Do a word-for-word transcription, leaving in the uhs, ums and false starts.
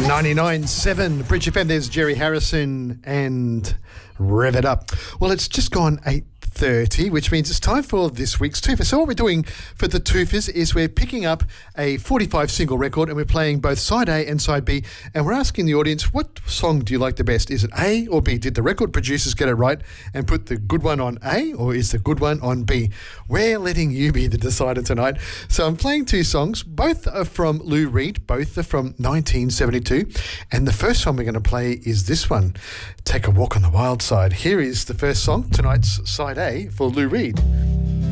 ninety-nine point seven Bridge F M. There's Jerry Harrison and Rev It Up. Well, it's just gone eight thirty, which means it's time for this week's Twofer. So what we're doing for the Twofers is we're picking up a forty-five single record and we're playing both side A and side B, and we're asking the audience, what song do you like the best? Is it A or B? Did the record producers get it right and put the good one on A, or is the good one on B? We're letting you be the decider tonight. So I'm playing two songs. Both are from Lou Reed. Both are from nineteen seventy-two. And the first song we're going to play is this one, Take a Walk on the Wild Side. Here is the first song, tonight's side A for Lou Reed.